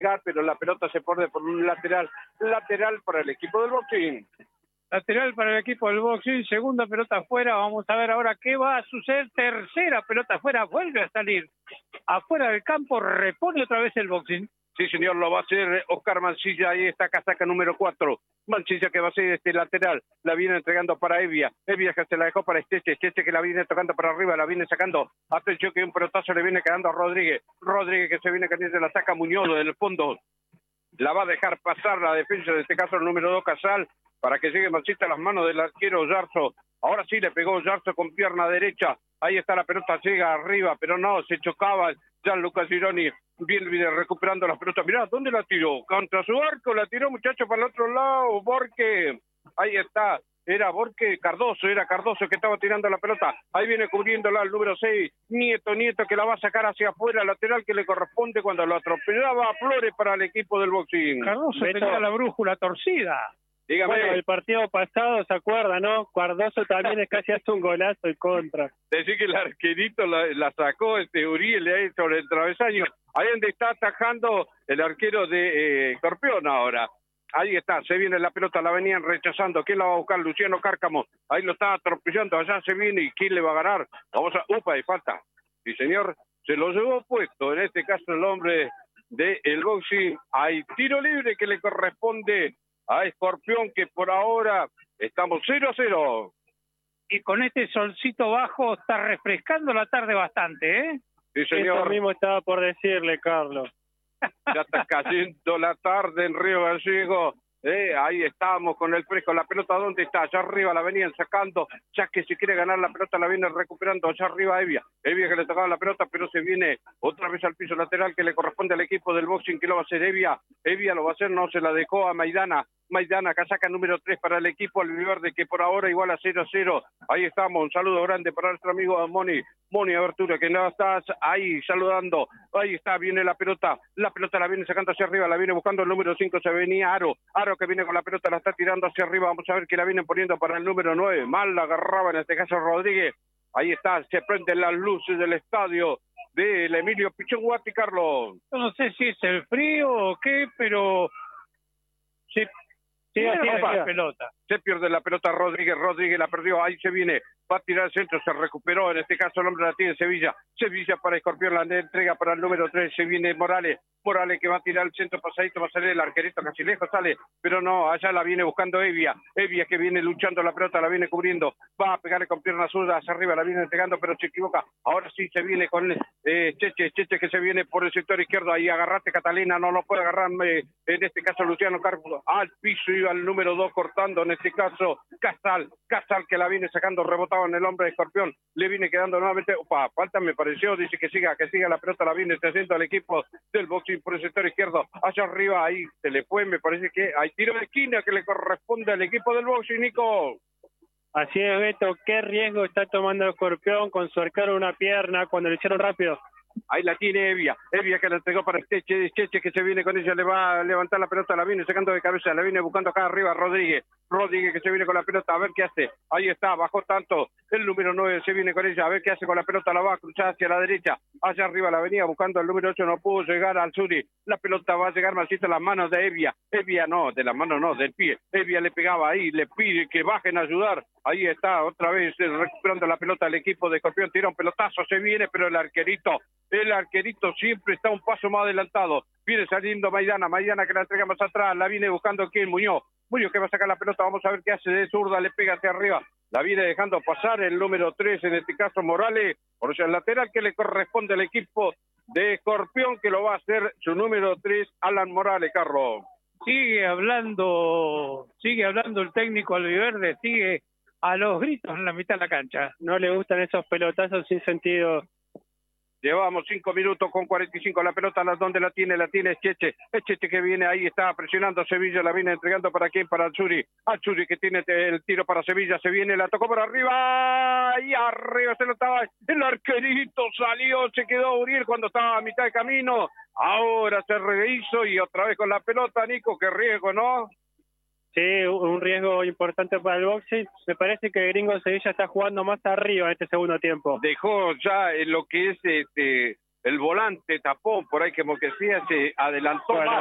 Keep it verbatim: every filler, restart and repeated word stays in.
pero la pelota se pone por un lateral, lateral para el equipo del boxing. Lateral para el equipo del boxing, segunda pelota afuera, vamos a ver ahora qué va a suceder, tercera pelota afuera, vuelve a salir afuera del campo, repone otra vez el boxing. Sí, señor, lo va a hacer Oscar Mancilla, ahí está casaca número cuatro. Mancilla que va a ser este lateral, la viene entregando para Evia, Evia que se la dejó para Esteche, Esteche que la viene tocando para arriba, la viene sacando, atención que un pelotazo le viene quedando a Rodríguez, Rodríguez que se viene cayendo, la saca Muñoz del fondo, la va a dejar pasar la defensa, de este caso el número dos Casal, para que llegue Mancilla a las manos del arquero Yarzo. Ahora sí le pegó Yarzo con pierna derecha, ahí está la pelota, llega arriba, pero no, se chocaba Gianluca Gironi, bien, viene recuperando la pelota. Mirá, ¿dónde la tiró? Contra su arco, la tiró muchacho para el otro lado, Borque, ahí está, era Borque Cardoso, era Cardoso que estaba tirando la pelota, ahí viene cubriéndola el número seis, Nieto, Nieto que la va a sacar hacia afuera, lateral que le corresponde cuando lo atropellaba a Flores para el equipo del boxing. Cardoso Beto, tenía la brújula torcida. Dígame. Bueno, el partido pasado, ¿se acuerda, no? Cardoso también es casi hace un golazo en contra. Decir que el arquerito la, la sacó este Uriel ahí sobre el travesaño, ahí donde está atajando el arquero de eh, Escorpión ahora. Ahí está, se viene la pelota, la venían rechazando. ¿Quién la va a buscar? Luciano Cárcamo. Ahí lo está atropellando, allá se viene y ¿quién le va a ganar? Vamos a... ¡Upa! Y falta. Sí, señor, se lo llevó puesto, en este caso el hombre del boxing. Hay tiro libre que le corresponde a Escorpión, que por ahora estamos cero a cero. Y con este solcito bajo está refrescando la tarde bastante, ¿eh? Sí, señor. Eso mismo estaba por decirle, Carlos. Ya está cayendo la tarde en Río Gallego. Eh, ahí estamos con el fresco. La pelota, ¿dónde está? Allá arriba la venían sacando. Ya que si quiere ganar la pelota la viene recuperando. Allá arriba Evia. Evia que le tocaba la pelota, pero se viene otra vez al piso lateral que le corresponde al equipo del boxing. Que lo va a hacer Evia. Evia lo va a hacer, no se la dejó a Maidana. Maidana, casaca número tres para el equipo albiverde, que por ahora igual a cero a cero. Ahí estamos, un saludo grande para nuestro amigo Moni. Moni Abertura, que no estás ahí saludando. Ahí está, viene la pelota. La pelota la viene sacando hacia arriba, la viene buscando el número cinco, se venía Aro. Aro que viene con la pelota, la está tirando hacia arriba. Vamos a ver que la vienen poniendo para el número nueve. Mal la agarraba en este caso Rodríguez. Ahí está, se prenden las luces del estadio del Emilio Pichón Guati, Carlos. Yo no sé si es el frío o qué, pero... Sí. Sí, así es la pelota. Se pierde la pelota Rodríguez, Rodríguez la perdió, ahí se viene, va a tirar el centro, se recuperó, en este caso el hombre la tiene Sevilla, Sevilla para Escorpión, la entrega para el número tres, se viene Morales, Morales que va a tirar el centro pasadito, va a salir el arquerito, casi lejos sale, pero no, allá la viene buscando Evia, Evia que viene luchando la pelota, la viene cubriendo, va a pegarle con pierna zurda hacia arriba, la viene entregando, pero se equivoca, ahora sí se viene con eh, Cheche, Cheche que se viene por el sector izquierdo, ahí agarrate Catalina, no lo puede agarrarme, en este caso Luciano Carlos, al piso iba el número dos cortando, en este caso Casal, Casal que la viene sacando, rebotaba en el hombre de Escorpión, le viene quedando nuevamente, opa, falta me pareció, dice que siga, que siga la pelota, la viene haciendo al equipo del boxing por el sector izquierdo, allá arriba, ahí se le fue, me parece que hay tiro de esquina que le corresponde al equipo del boxing, Nico. Así es, Beto, qué riesgo está tomando el Escorpión con su arquero una pierna cuando lo hicieron rápido. Ahí la tiene Evia, Evia que la entregó para Cheche, Cheche que se viene con ella, le va a levantar la pelota, la viene sacando de cabeza, la viene buscando acá arriba Rodríguez, Rodríguez que se viene con la pelota, a ver qué hace, ahí está, bajó tanto, el número nueve se viene con ella, a ver qué hace con la pelota, la va a cruzar hacia la derecha, hacia arriba la venía buscando el número ocho, no pudo llegar al Suri, la pelota va a llegar masita a las manos de Evia, Evia no, de las manos no, del pie, Evia le pegaba ahí, le pide que bajen a ayudar, ahí está, otra vez eh, recuperando la pelota el equipo de Escorpión, tira un pelotazo, se viene, pero el arquerito, el arquerito siempre está un paso más adelantado, viene saliendo Maidana, Maidana que la entrega más atrás, la viene buscando quién, Muñoz, Muñoz que va a sacar la pelota, vamos a ver qué hace de zurda, le pega hacia arriba, la viene dejando pasar el número tres, en este caso Morales, por eso el lateral que le corresponde al equipo de Escorpión, que lo va a hacer su número tres, Alan Morales, Carlos. Sigue hablando, sigue hablando el técnico albiverde, sigue a los gritos en la mitad de la cancha. No le gustan esos pelotazos sin sentido. Llevamos cinco minutos con cuarenta y cinco. La pelota, ¿dónde la tiene? La tiene Cheche. Es Cheche que viene ahí, está presionando a Sevilla. La viene entregando para quién? Para Alzuri. Alzuri que tiene el tiro para Sevilla. Se viene, la tocó por arriba. Y arriba se lo estaba. El arquerito salió. Se quedó Uriel cuando estaba a mitad de camino. Ahora se rehizo y otra vez con la pelota, Nico. Qué riesgo, ¿no? Sí, un riesgo importante para el boxing. Me parece que Gringo Sevilla está jugando más arriba en este segundo tiempo. Dejó ya en lo que es este el volante tapón por ahí que Moquesía se adelantó Bueno, más.